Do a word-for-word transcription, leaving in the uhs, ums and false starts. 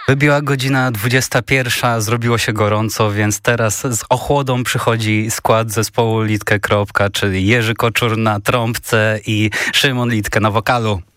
Wybiła godzina dwudziesta pierwsza, zrobiło się gorąco, więc teraz z ochłodą przychodzi skład zespołu Litke. Czyli Jerzy Koczur na trąbce i Szymon Litke na wokalu.